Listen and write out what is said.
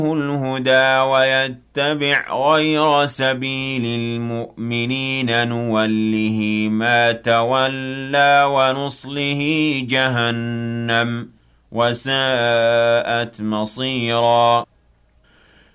الهدى ويتبع غير سبيل المؤمنين نوله ما تولى ونصله جهنم وساءت مصيرا